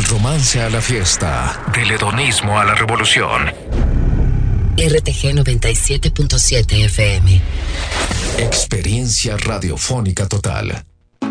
romance a la fiesta, del hedonismo a la revolución. RTG 97.7 FM. Experiencia radiofónica total.